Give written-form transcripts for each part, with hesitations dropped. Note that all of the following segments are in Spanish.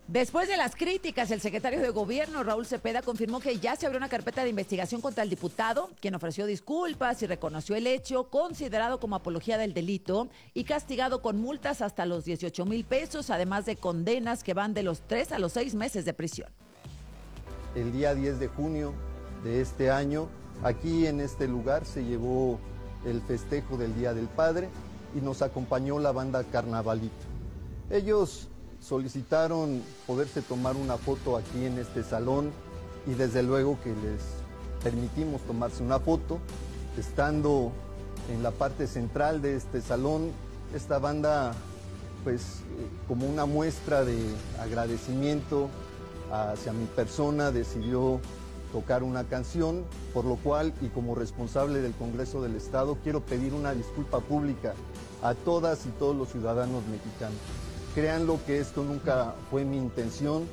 Después de las críticas, el secretario de Gobierno, Raúl Cepeda, confirmó que ya se abrió una carpeta de investigación contra el diputado, quien ofreció disculpas y reconoció el hecho, considerado como apología del delito y castigado con multas hasta los 18,000 pesos, además de condenas que van de los 3 a los 6 meses de prisión. El día 10 de junio de este año, aquí en este lugar se llevó el festejo del Día del Padre y nos acompañó la banda Carnavalito. Ellos solicitaron poderse tomar una foto aquí en este salón y desde luego que les permitimos tomarse una foto. Estando en la parte central de este salón, esta banda, pues como una muestra de agradecimiento hacia mi persona, decidió tocar una canción, por lo cual, y como responsable del Congreso del Estado, quiero pedir una disculpa pública a todas y todos los ciudadanos mexicanos. Créanlo que esto nunca fue mi intención.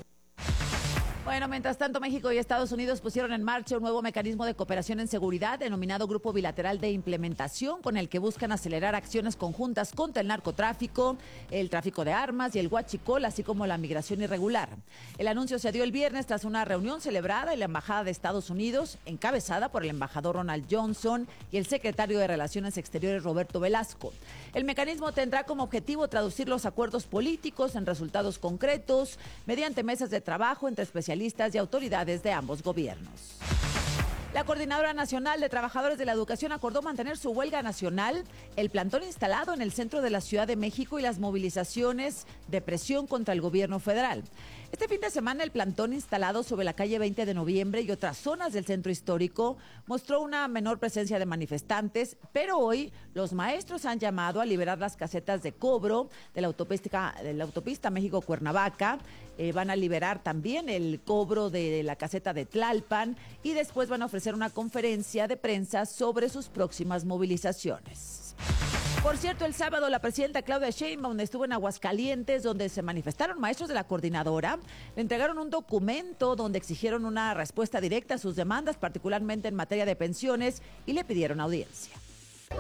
Bueno, mientras tanto, México y Estados Unidos pusieron en marcha un nuevo mecanismo de cooperación en seguridad denominado Grupo Bilateral de Implementación, con el que buscan acelerar acciones conjuntas contra el narcotráfico, el tráfico de armas y el huachicol, así como la migración irregular. El anuncio se dio el viernes tras una reunión celebrada en la Embajada de Estados Unidos, encabezada por el embajador Ronald Johnson y el secretario de Relaciones Exteriores Roberto Velasco. El mecanismo tendrá como objetivo traducir los acuerdos políticos en resultados concretos mediante mesas de trabajo entre especialistas y autoridades de ambos gobiernos. La Coordinadora Nacional de Trabajadores de la Educación acordó mantener su huelga nacional, el plantón instalado en el centro de la Ciudad de México y las movilizaciones de presión contra el gobierno federal. Este fin de semana, el plantón instalado sobre la calle 20 de noviembre y otras zonas del centro histórico mostró una menor presencia de manifestantes, pero hoy los maestros han llamado a liberar las casetas de cobro de la autopista México-Cuernavaca. Van a liberar también el cobro de la caseta de Tlalpan y después van a ofrecer una conferencia de prensa sobre sus próximas movilizaciones. Por cierto, el sábado la presidenta Claudia Sheinbaum estuvo en Aguascalientes, donde se manifestaron maestros de la coordinadora. Le entregaron un documento donde exigieron una respuesta directa a sus demandas, particularmente en materia de pensiones, y le pidieron audiencia. ¡Que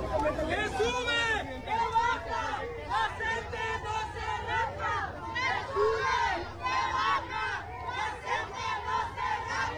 sube! ¡Que baja! ¡La gente no se raja! ¡Que sube! ¡Que baja! ¡La gente no se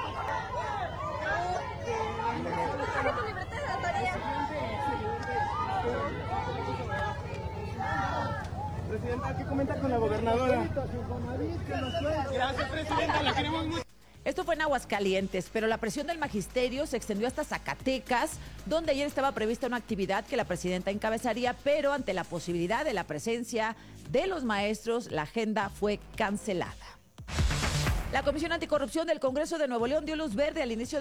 Presidenta, ¿qué comenta con la gobernadora? Gracias, presidenta, la queremos mucho. Esto fue en Aguascalientes, pero la presión del magisterio se extendió hasta Zacatecas, donde ayer estaba prevista una actividad que la presidenta encabezaría, pero ante la posibilidad de la presencia de los maestros, la agenda fue cancelada. La Comisión Anticorrupción del Congreso de Nuevo León dio luz verde al inicio